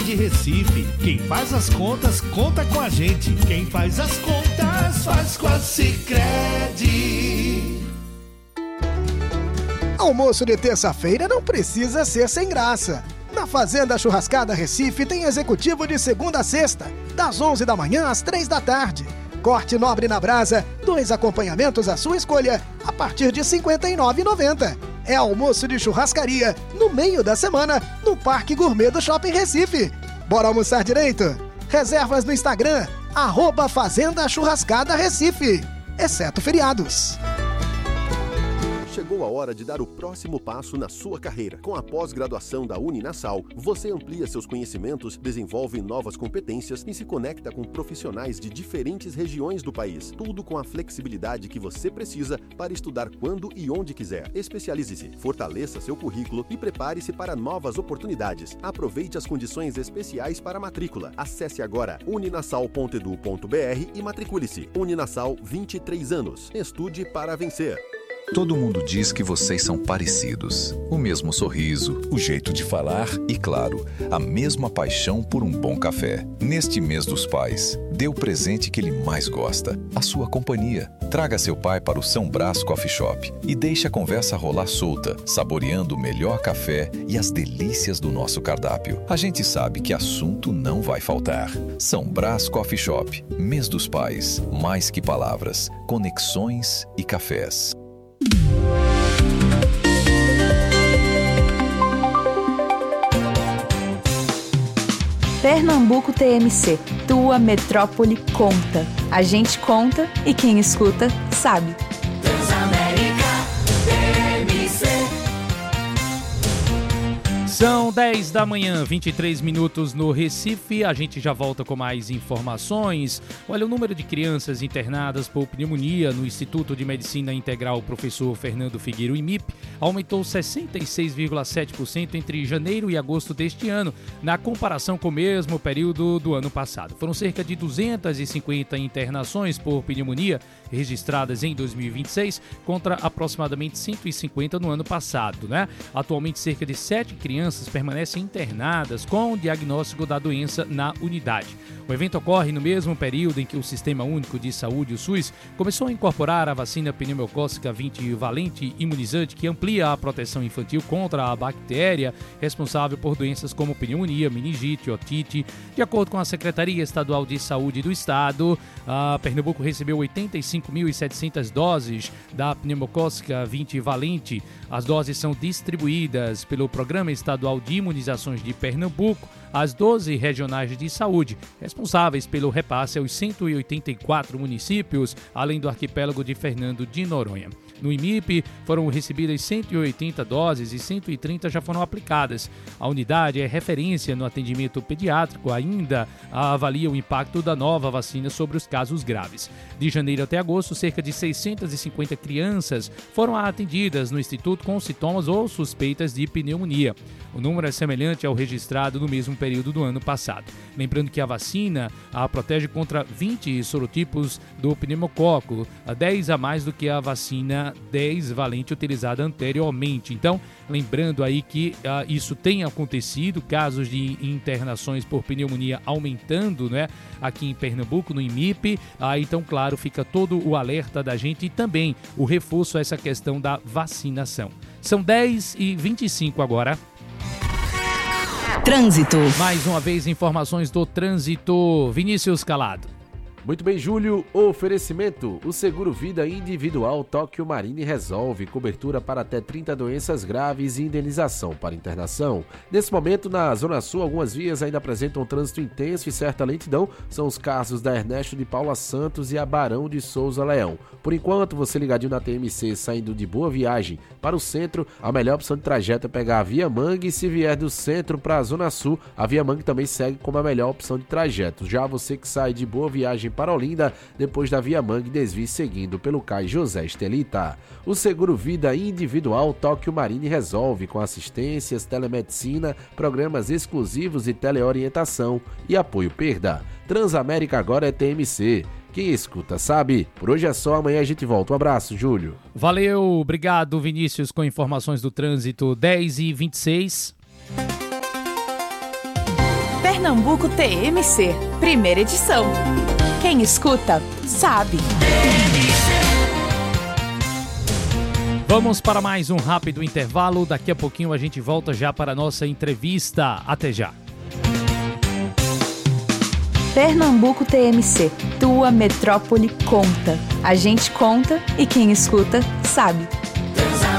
De Recife, quem faz as contas, conta com a gente. Quem faz as contas, faz com a Sicredi. Almoço de terça-feira não precisa ser sem graça. Na Fazenda Churrascada Recife tem executivo de segunda a sexta, das 11 da manhã às 3 da tarde. Corte nobre na brasa, 2 acompanhamentos à sua escolha, a partir de R$ 59,90. É almoço de churrascaria, no meio da semana, no Parque Gourmet do Shopping Recife. Bora almoçar direito? Reservas no Instagram, @Fazenda Churrascada Recife, exceto feriados. Chegou a hora de dar o próximo passo na sua carreira. Com a pós-graduação da Uninasal, você amplia seus conhecimentos, desenvolve novas competências e se conecta com profissionais de diferentes regiões do país. Tudo com a flexibilidade que você precisa para estudar quando e onde quiser. Especialize-se, fortaleça seu currículo e prepare-se para novas oportunidades. Aproveite as condições especiais para a matrícula. Acesse agora uninasal.edu.br e matricule-se. Uninasal, 23 anos. Estude para vencer. Todo mundo diz que vocês são parecidos. O mesmo sorriso, o jeito de falar e, claro, a mesma paixão por um bom café. Neste mês dos pais, dê o presente que ele mais gosta, a sua companhia. Traga seu pai para o São Brás Coffee Shop e deixe a conversa rolar solta, saboreando o melhor café e as delícias do nosso cardápio. A gente sabe que assunto não vai faltar. São Brás Coffee Shop, mês dos pais. Mais que palavras, conexões e cafés. Pernambuco TMC, tua metrópole conta. A gente conta e quem escuta sabe. São 10 da manhã, 23 minutos no Recife. A gente já volta com mais informações. Olha, o número de crianças internadas por pneumonia no Instituto de Medicina Integral Professor Fernando Figueiredo, IMIP, aumentou 66,7% entre janeiro e agosto deste ano, na comparação com o mesmo período do ano passado. Foram cerca de 250 internações por pneumonia registradas em 2026, contra aproximadamente 150 no ano passado, né? Atualmente, cerca de 7 crianças permanecem internadas com o diagnóstico da doença na unidade. O evento ocorre no mesmo período em que o Sistema Único de Saúde, o SUS, começou a incorporar a vacina pneumocócica 20 valente imunizante, que amplia a proteção infantil contra a bactéria responsável por doenças como pneumonia, meningite, otite. De acordo com a Secretaria Estadual de Saúde do Estado, Pernambuco recebeu 85.700 doses da pneumocócica 20 valente. As doses são distribuídas pelo Programa Estadual de Imunizações de Pernambuco às 12 regionais de saúde, responsáveis pelo repasse aos 184 municípios, além do arquipélago de Fernando de Noronha. No IMIP, foram recebidas 180 doses e 130 já foram aplicadas. A unidade é referência no atendimento pediátrico, ainda avalia o impacto da nova vacina sobre os casos graves. De janeiro até agosto, cerca de 650 crianças foram atendidas no Instituto com sintomas ou suspeitas de pneumonia. O número é semelhante ao registrado no mesmo período do ano passado. Lembrando que a vacina protege contra 20 sorotipos do pneumococo, 10 a mais do que a vacina 10 valente utilizada anteriormente. Então, lembrando aí que isso tem acontecido, casos de internações por pneumonia aumentando, né, aqui em Pernambuco, no IMIP. Então, claro, fica todo o alerta da gente e também o reforço a essa questão da vacinação. São 10h25 agora. Trânsito. Mais uma vez, informações do trânsito. Vinícius Calado. Muito bem, Júlio. Oferecimento. O Seguro Vida Individual Tóquio Marine resolve cobertura para até 30 doenças graves e indenização para internação. Nesse momento, na Zona Sul, algumas vias ainda apresentam trânsito intenso e certa lentidão. São os casos da Ernesto de Paula Santos e a Barão de Souza Leão. Por enquanto, você ligadinho na TMC saindo de Boa Viagem para o centro, a melhor opção de trajeto é pegar a Via Mangue, e se vier do centro para a Zona Sul, a Via Mangue também segue como a melhor opção de trajeto. Já você que sai de Boa Viagem para Olinda, depois da Via Mangue, desvie seguindo pelo Cais José Estelita. O Seguro Vida Individual Tóquio Marine resolve com assistências, telemedicina, programas exclusivos e teleorientação e apoio perda. Transamérica agora é TMC. Quem escuta sabe. Por hoje é só, amanhã a gente volta. Um abraço, Júlio. Valeu, obrigado, Vinícius, com informações do trânsito. 10h26. Pernambuco TMC, primeira edição. Quem escuta, sabe. Vamos para mais um rápido intervalo. Daqui a pouquinho a gente volta já para a nossa entrevista. Até já. Pernambuco TMC, tua metrópole conta. A gente conta e quem escuta, sabe.